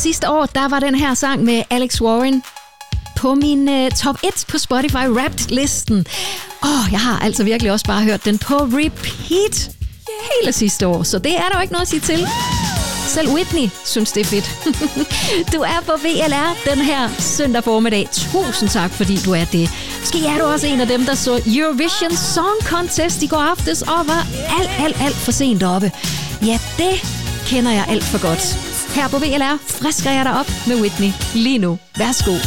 sidste år, der var den her sang med Alex Warren på min top 1 på Spotify Wrapped-listen. Jeg har altså virkelig også bare hørt den på repeat hele sidste år, så det er der jo ikke noget at sige til. Selv Whitney synes, det er fedt. Du er på VLR den her søndag formiddag. Tusind tak, fordi du er det. Måske er du også en af dem, der så Eurovision Song Contest i går aftes og var alt for sent oppe. Ja, det kender jeg alt for godt. Her på VLR frisker jeg dig op med Whitney lige nu. Værsgo.